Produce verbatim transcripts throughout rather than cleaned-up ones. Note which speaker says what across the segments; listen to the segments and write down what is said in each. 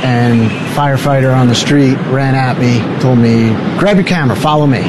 Speaker 1: and firefighter on the street ran at me, told me, grab your camera, follow me.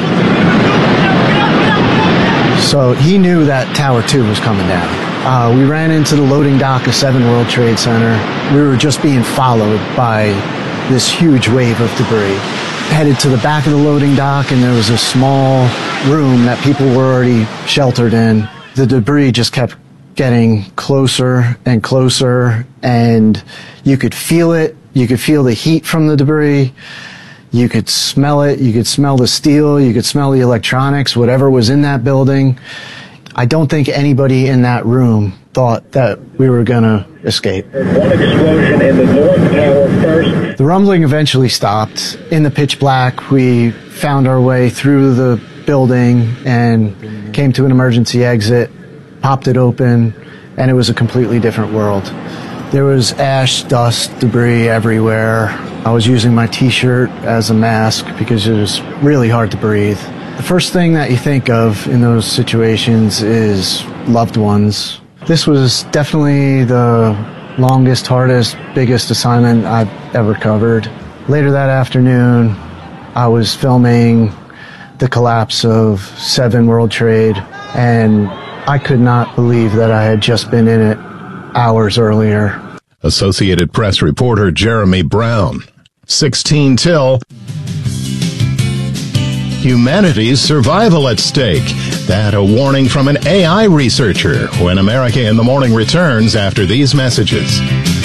Speaker 1: So he knew that Tower two was coming down. Uh, we ran into the loading dock of Seven World Trade Center. We were just being followed by this huge wave of debris. Headed to the back of the loading dock, and there was a small room that people were already sheltered in. The debris just kept getting closer and closer, and you could feel it. You could feel the heat from the debris. You could smell it. You could smell the steel. You could smell the electronics, whatever was in that building. I don't think anybody in that room thought that we were going to escape.
Speaker 2: One explosion in the North Tower first.
Speaker 1: The rumbling eventually stopped. In the pitch black, we found our way through the building and came to an emergency exit, popped it open, and it was a completely different world. There was ash, dust, debris everywhere. I was using my t-shirt as a mask because it was really hard to breathe. The first thing that you think of in those situations is loved ones. This was definitely the longest, hardest, biggest assignment I've ever covered. Later that afternoon, I was filming the collapse of Seven World Trade, and I could not believe that I had just been in it hours earlier.
Speaker 3: Associated Press reporter Jeremy Brown. sixteen till. Humanity's survival at stake. That a warning from an A I researcher when America in the Morning returns after these messages.